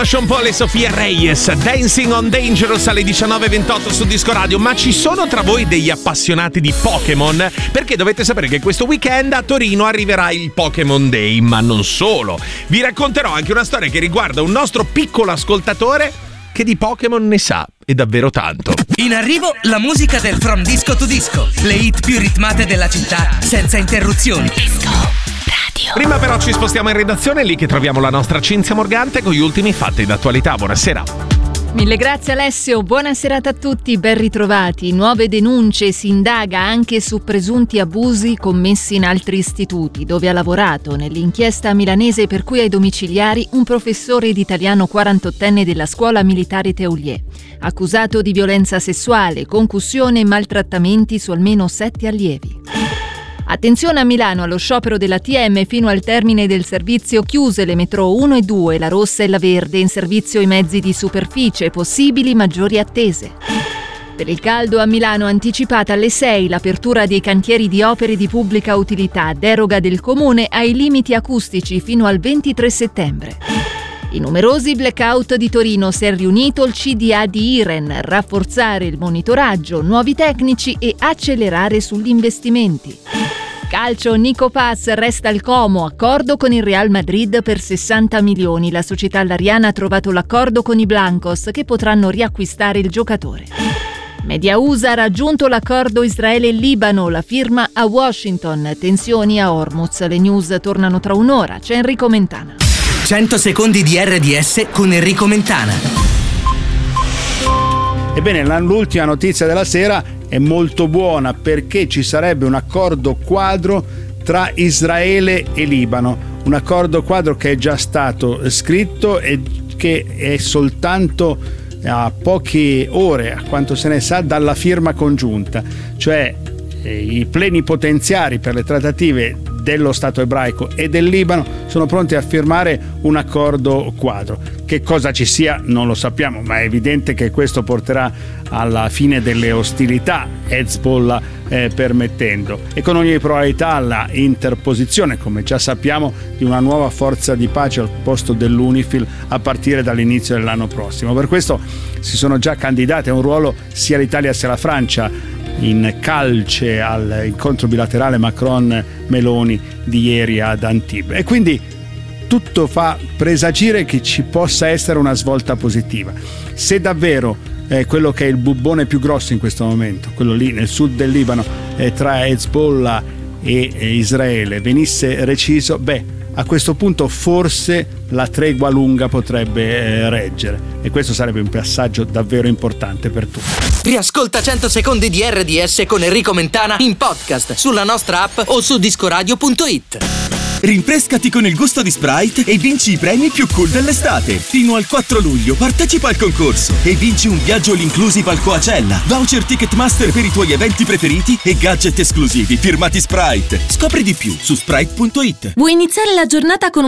Sean Paul e Sofia Reyes, Dancing on Dangerous alle 19:28 su Disco Radio. Ma ci sono tra voi degli appassionati di Pokémon? Perché dovete sapere che questo weekend a Torino arriverà il Pokémon Day, ma non solo. Vi racconterò anche una storia che riguarda un nostro piccolo ascoltatore che di Pokémon ne sa, e davvero tanto. In arrivo la musica del From Disco to Disco, le hit più ritmate della città, senza interruzioni. Disco Radio. Prima però ci spostiamo in redazione, lì che troviamo la nostra Cinzia Morgante con gli ultimi fatti d'attualità. Buonasera. Mille grazie Alessio, buona serata a tutti, ben ritrovati. Nuove denunce, si indaga anche su presunti abusi commessi in altri istituti dove ha lavorato. Nell'inchiesta milanese per cui ai domiciliari un professore di italiano 48enne della scuola militare Teulier, accusato di violenza sessuale, concussione e maltrattamenti su almeno 7 allievi. Attenzione a Milano allo sciopero dell'ATM fino al termine del servizio, chiuse le metro 1 e 2, la rossa e la verde, in servizio i mezzi di superficie, possibili maggiori attese. Per il caldo a Milano anticipata alle 6 l'apertura dei cantieri di opere di pubblica utilità, deroga del comune ai limiti acustici fino al 23 settembre. I numerosi blackout di Torino, si è riunito il CDA di Iren, rafforzare il monitoraggio, nuovi tecnici e accelerare sugli investimenti. Calcio, Nico Paz resta al Como, accordo con il Real Madrid per 60 milioni. La società allariana ha trovato l'accordo con i Blancos che potranno riacquistare il giocatore. Media USA ha raggiunto l'accordo Israele-Libano, la firma a Washington. Tensioni a Hormuz. Le news tornano tra un'ora. C'è Enrico Mentana. 100 secondi di RDS con Enrico Mentana. Ebbene, l'ultima notizia della sera è molto buona perché ci sarebbe un accordo quadro tra Israele e Libano, un accordo quadro che è già stato scritto e che è soltanto a poche ore, a quanto se ne sa, dalla firma congiunta, cioè i plenipotenziari per le trattative dello Stato ebraico e del Libano sono pronti a firmare un accordo quadro. Che cosa ci sia non lo sappiamo, ma è evidente che questo porterà alla fine delle ostilità, Hezbollah permettendo, e con ogni probabilità alla interposizione, come già sappiamo, di una nuova forza di pace al posto dell'UNIFIL a partire dall'inizio dell'anno prossimo. Per questo si sono già candidate a un ruolo sia l'Italia sia la Francia in calce all'incontro bilaterale Macron-Meloni di ieri ad Antibes, e quindi tutto fa presagire che ci possa essere una svolta positiva. Se davvero quello che è il bubbone più grosso in questo momento, quello lì nel sud del Libano, tra Hezbollah e Israele, venisse reciso, a questo punto forse la tregua lunga potrebbe reggere, e questo sarebbe un passaggio davvero importante per tutti. Riascolta 100 secondi di RDS con Enrico Mentana in podcast sulla nostra app o su discoradio.it. Rinfrescati con il gusto di Sprite e vinci i premi più cool dell'estate. Fino al 4 luglio partecipa al concorso e vinci un viaggio all inclusive al Coachella, voucher Ticketmaster per i tuoi eventi preferiti e gadget esclusivi firmati Sprite. Scopri di più su Sprite.it. Vuoi iniziare la giornata con